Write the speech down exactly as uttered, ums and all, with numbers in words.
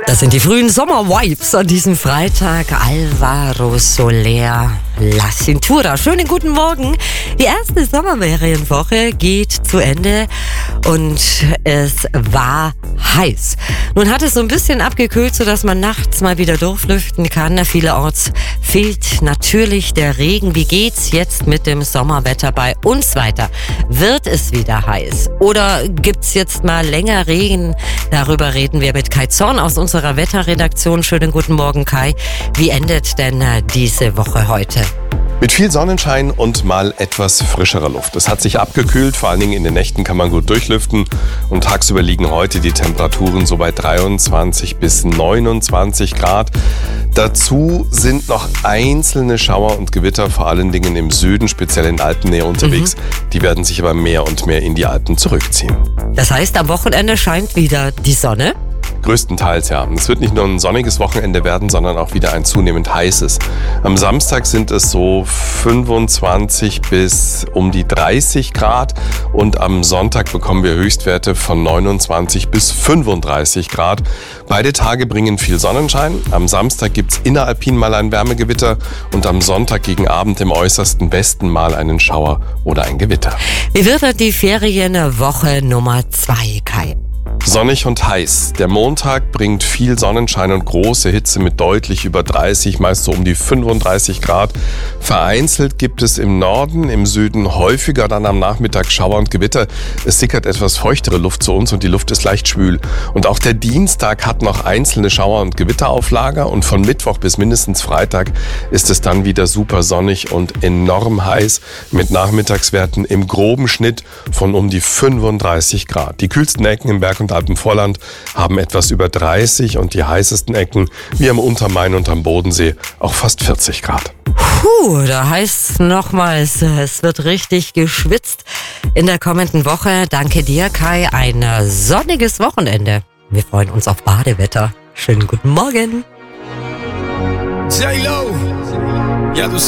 Das sind die frühen Sommer-Vibes an diesem Freitag. Alvaro Soler, La Cintura. Schönen guten Morgen. Die erste Sommerferienwoche geht zu Ende und es war heiß. Nun hat es so ein bisschen abgekühlt, sodass man nachts mal wieder durchlüften kann. Vielerorts fehlt natürlich der Regen. Wie geht's jetzt mit dem Sommerwetter bei uns weiter? Wird es wieder heiß? Oder gibt's jetzt mal länger Regen? Darüber reden wir mit Kai Zorn aus unserer Wetterredaktion. Schönen guten Morgen, Kai. Wie endet denn diese Woche heute? Mit viel Sonnenschein und mal etwas frischerer Luft. Es hat sich abgekühlt, vor allen Dingen in den Nächten kann man gut durchlüften. Und tagsüber liegen heute die Temperaturen so bei dreiundzwanzig bis neunundzwanzig Grad. Dazu sind noch einzelne Schauer und Gewitter, vor allen Dingen im Süden, speziell in Alpennähe unterwegs. Mhm. Die werden sich aber mehr und mehr in die Alpen zurückziehen. Das heißt, am Wochenende scheint wieder die Sonne? Größtenteils, ja. Es wird nicht nur ein sonniges Wochenende werden, sondern auch wieder ein zunehmend heißes. Am Samstag sind es so fünfundzwanzig bis um die dreißig Grad und am Sonntag bekommen wir Höchstwerte von neunundzwanzig bis fünfunddreißig Grad. Beide Tage bringen viel Sonnenschein. Am Samstag gibt's inneralpin mal ein Wärmegewitter und am Sonntag gegen Abend im äußersten Westen mal einen Schauer oder ein Gewitter. Wie wird denn die Ferienwoche Nummer zwei, Kai? Sonnig und heiß. Der Montag bringt viel Sonnenschein und große Hitze mit deutlich über dreißig, meist so um die fünfunddreißig Grad. Vereinzelt gibt es im Norden, im Süden häufiger dann am Nachmittag Schauer und Gewitter. Es sickert etwas feuchtere Luft zu uns und die Luft ist leicht schwül. Und auch der Dienstag hat noch einzelne Schauer und Gewitter auf Lager und von Mittwoch bis mindestens Freitag ist es dann wieder super sonnig und enorm heiß mit Nachmittagswerten im groben Schnitt von um die fünfunddreißig Grad. Die kühlsten Ecken im Berg- und Alpenvorland haben etwas über dreißig und die heißesten Ecken, wie am Untermain und am Bodensee, auch fast vierzig Grad. Puh, da heißt nochmals, es wird richtig geschwitzt in der kommenden Woche. Danke dir, Kai. Ein sonniges Wochenende. Wir freuen uns auf Badewetter. Schönen guten Morgen. J-Lo. Ja, du